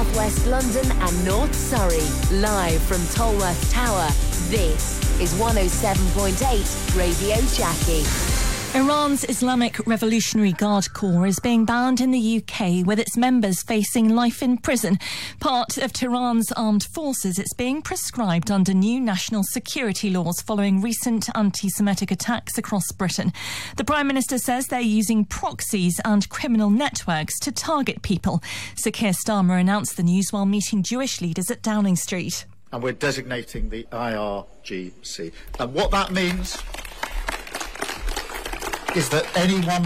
southwest London and North Surrey. Live from Tolworth Tower, this is 107.8 Radio Jackie. Iran's Islamic Revolutionary Guard Corps is being banned in the UK, with its members facing life in prison. Part of Tehran's armed forces, it's being prescribed under new national security laws following recent anti-Semitic attacks across Britain. The Prime Minister says they're using proxies and criminal networks to target people. Sir Keir Starmer announced the news while meeting Jewish leaders at Downing Street. And we're designating the IRGC. And what that means is that anyone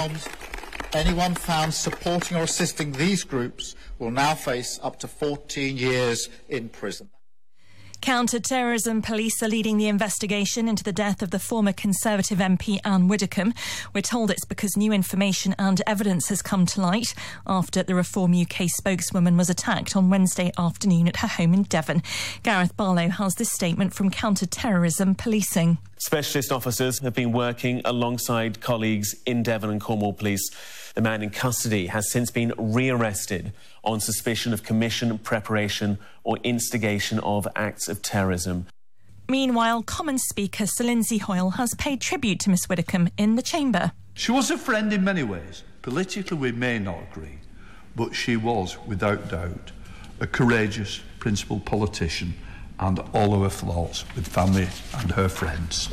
found supporting or assisting these groups will now face up to 14 years in prison. Counter-terrorism police are leading the investigation into the death of the former Conservative MP Anne Widdecombe. We're told it's because new information and evidence has come to light after the Reform UK spokeswoman was attacked on Wednesday afternoon at her home in Devon. Gareth Barlow has this statement from counter-terrorism policing. Specialist officers have been working alongside colleagues in Devon and Cornwall Police. The man in custody has since been re-arrested on suspicion of commission, preparation or instigation of acts of terrorism. Meanwhile, Commons Speaker Sir Lindsay Hoyle has paid tribute to Miss Widdecombe in the Chamber. She was a friend in many ways. Politically we may not agree, but she was, without doubt, a courageous, principled politician, and all of her flaws with family and her friends.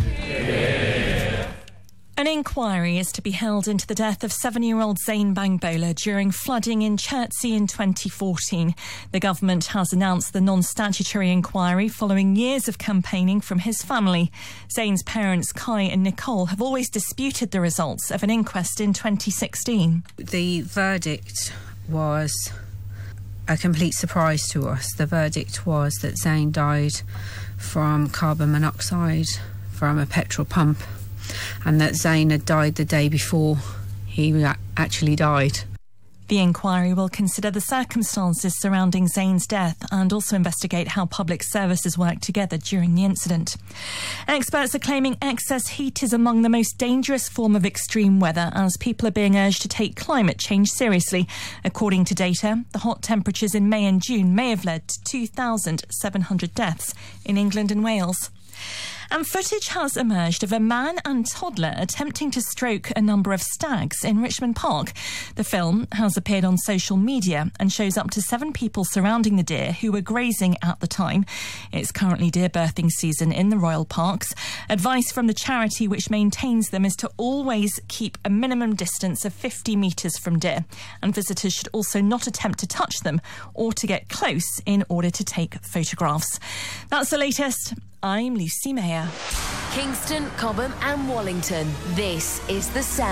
An inquiry is to be held into the death of 7-year-old Zain Bangbola during flooding in Chertsey in 2014. The government has announced the non-statutory inquiry following years of campaigning from his family. Zain's parents, Kai and Nicole, have always disputed the results of an inquest in 2016. The verdict was a complete surprise to us. The verdict was that Zain died from carbon monoxide from a petrol pump, and that Zain had died the day before he actually died. The inquiry will consider the circumstances surrounding Zain's death and also investigate how public services worked together during the incident. Experts are claiming excess heat is among the most dangerous form of extreme weather, as people are being urged to take climate change seriously. According to data, the hot temperatures in May and June may have led to 2,700 deaths in England and Wales. And footage has emerged of a man and toddler attempting to stroke a number of stags in Richmond Park. The film has appeared on social media and shows up to 7 people surrounding the deer who were grazing at the time. It's currently deer birthing season in the royal parks. Advice from the charity which maintains them is to always keep a minimum distance of 50 metres from deer, and visitors should also not attempt to touch them or to get close in order to take photographs. That's the latest. I'm Lucy Mayer. Kingston, Cobham and Wallington. This is The Sound.